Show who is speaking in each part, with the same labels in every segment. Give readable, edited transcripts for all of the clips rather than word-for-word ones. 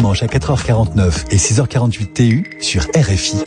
Speaker 1: dimanche à 4h49 et 6h48 TU sur RFI.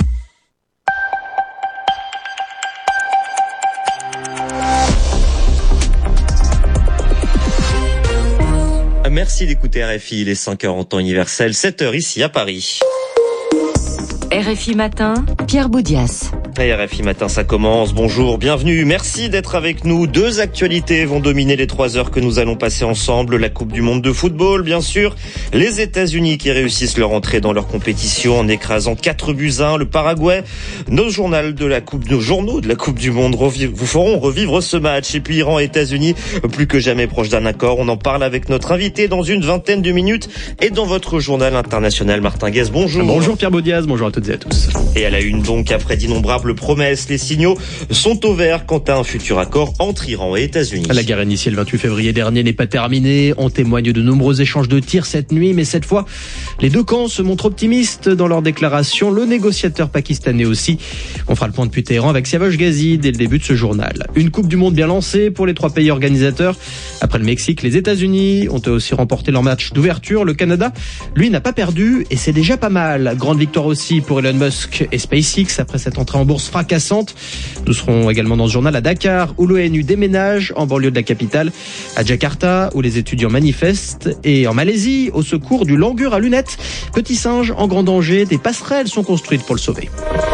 Speaker 2: Merci d'écouter RFI, il est 5h en temps universel, 7h ici à Paris.
Speaker 3: RFI Matin, Pierre Boudias.
Speaker 2: Et RFI Matin, ça commence. Bonjour, bienvenue. Merci d'être avec nous. 2 actualités vont dominer les 3 heures que nous allons passer ensemble. La Coupe du Monde de football, bien sûr. Les États-Unis qui réussissent leur entrée dans leur compétition en écrasant 4-1. Le Paraguay. Nos journaux de la Coupe du Monde vous feront revivre ce match. Et puis Iran et États-Unis, plus que jamais proches d'un accord. On en parle avec notre invité dans une vingtaine de minutes. Et dans votre journal international, Martin Guez, bonjour.
Speaker 4: Bonjour Pierre Boudias, bonjour à toutes et à tous.
Speaker 2: Et à la une donc, après d'innombrables promesses, les signaux sont au vert quant à un futur accord entre Iran et États-Unis.
Speaker 4: La guerre initiée le 28 février dernier n'est pas terminée. On témoigne de nombreux échanges de tirs cette nuit, mais cette fois, les deux camps se montrent optimistes dans leurs déclarations. Le négociateur pakistanais aussi. On fera le point depuis Téhéran avec Siavash Ghazi dès le début de ce journal. Une Coupe du Monde bien lancée pour les 3 pays organisateurs. Après le Mexique, les États-Unis ont aussi remporté leur match d'ouverture. Le Canada, lui, n'a pas perdu et c'est déjà pas mal. Grande victoire aussi pour Elon Musk et SpaceX après cette entrée en bourse fracassante. Nous serons également dans ce journal à Dakar où l'ONU déménage en banlieue de la capitale, à Jakarta où les étudiants manifestent et en Malaisie au secours du langur à lunettes. Petit singe en grand danger, des passerelles sont construites pour le sauver.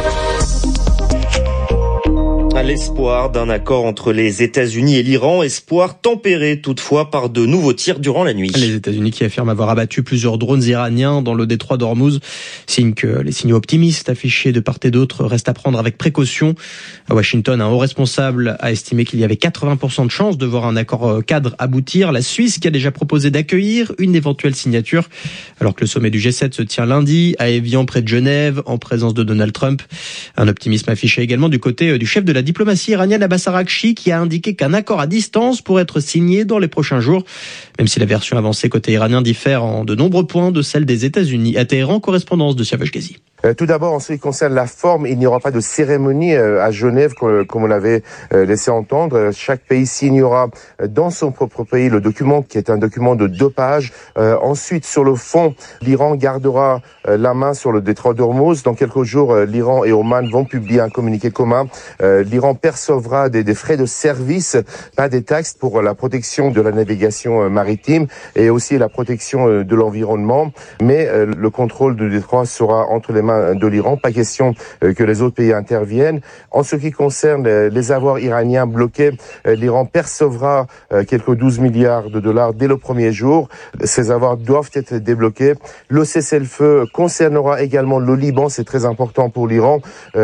Speaker 2: À l'espoir d'un accord entre les États-Unis et l'Iran, espoir tempéré toutefois par de nouveaux tirs durant la nuit.
Speaker 4: Les États-Unis qui affirment avoir abattu plusieurs drones iraniens dans le détroit d'Ormuz, signe que les signaux optimistes affichés de part et d'autre restent à prendre avec précaution. À Washington, un haut responsable a estimé qu'il y avait 80% de chances de voir un accord cadre aboutir. La Suisse qui a déjà proposé d'accueillir une éventuelle signature, alors que le sommet du G7 se tient lundi à Évian près de Genève en présence de Donald Trump. Un optimisme affiché également du côté du chef de la diplomatie iranienne Abbas Araghchi qui a indiqué qu'un accord à distance pourrait être signé dans les prochains jours, même si la version avancée côté iranien diffère en de nombreux points de celle des États-Unis. À Téhéran, correspondance de Siavash Ghazi.
Speaker 5: Tout d'abord, en ce qui concerne la forme, il n'y aura pas de cérémonie à Genève comme on l'avait laissé entendre. Chaque pays signera dans son propre pays le document qui est un document de 2 pages. Ensuite, sur le fond, l'Iran gardera la main sur le détroit d'Ormuz. Dans quelques jours, l'Iran et Oman vont publier un communiqué commun. L'Iran percevra des frais de service, pas des taxes pour la protection de la navigation maritime et aussi la protection de l'environnement. Mais le contrôle du détroit sera entre les mains de l'Iran, pas question que les autres pays interviennent. En ce qui concerne les avoirs iraniens bloqués, l'Iran percevra quelques 12 milliards de dollars dès le premier jour. Ces avoirs doivent être débloqués. Le cessez-le-feu concernera également le Liban, c'est très important pour l'Iran.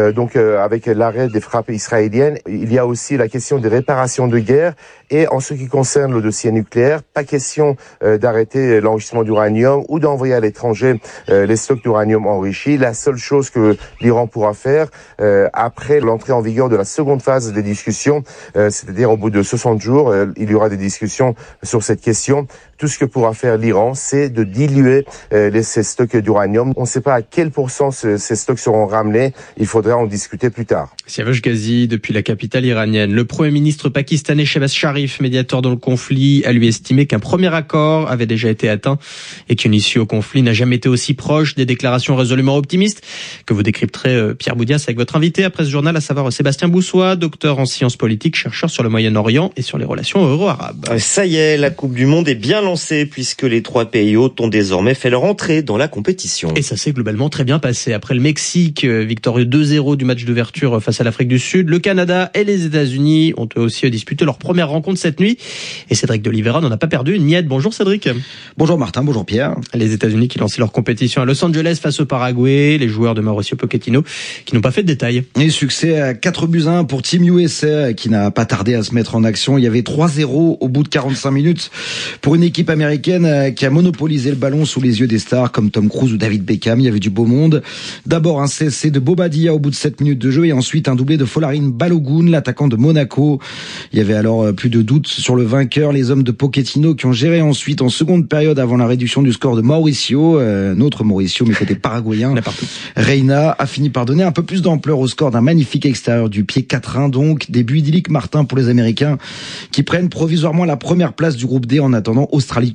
Speaker 5: Avec l'arrêt des frappes israéliennes, il y a aussi la question des réparations de guerre. Et en ce qui concerne le dossier nucléaire, pas question d'arrêter l'enrichissement d'uranium ou d'envoyer à l'étranger les stocks d'uranium enrichi. La seule chose que l'Iran pourra faire après l'entrée en vigueur de la seconde phase des discussions, c'est-à-dire au bout de 60 jours, il y aura des discussions sur cette question. Tout ce que pourra faire l'Iran, c'est de diluer ces stocks d'uranium. On ne sait pas à quel pourcent ces stocks seront ramenés. Il faudra en discuter plus tard.
Speaker 4: Siavash Ghazi depuis la capitale iranienne. Le Premier ministre pakistanais Shehbaz Sharif, médiateur dans le conflit, a lui estimé qu'un premier accord avait déjà été atteint et qu'une issue au conflit n'a jamais été aussi proche. Des déclarations résolument optimistes que vous décrypterez, Pierre Boudias, avec votre invité après ce journal, à savoir Sébastien Boussois, docteur en sciences politiques, chercheur sur le Moyen-Orient et sur les relations euro-arabes.
Speaker 2: Ça y est, la Coupe du Monde est bien lancée puisque les 3 pays hôtes ont désormais fait leur entrée dans la compétition.
Speaker 4: Et ça s'est globalement très bien passé. Après le Mexique, victorieux 2-0 du match d'ouverture face à l'Afrique du Sud, le Canada et les États-Unis ont eux aussi disputé leur première rencontre cette nuit. Et Cédric de Oliveira n'en a pas perdu une miette. Bonjour Cédric.
Speaker 6: Bonjour Martin, bonjour Pierre.
Speaker 4: Les États-Unis qui lançaient leur compétition à Los Angeles face au Paraguay, les joueurs de Mauricio Pochettino qui n'ont pas fait de détails.
Speaker 6: Et succès à 4-1 pour Team USA qui n'a pas tardé à se mettre en action. Il y avait 3-0 au bout de 45 minutes pour une équipe américaine qui a monopolisé le ballon sous les yeux des stars comme Tom Cruise ou David Beckham. Il y avait du beau monde. D'abord un CC de Bobadilla au bout de 7 minutes de jeu et ensuite un doublé de Folarin Balogun, l'attaquant de Monaco. Il y avait alors plus de doute sur le vainqueur, les hommes de Pochettino qui ont géré ensuite en seconde période avant la réduction du score de Mauricio, notre Mauricio mais côté paraguayen. Reina a fini par donner un peu plus d'ampleur au score d'un magnifique extérieur du pied 4-1 donc. Début idyllique Martin pour les Américains qui prennent provisoirement la première place du groupe D en attendant Australie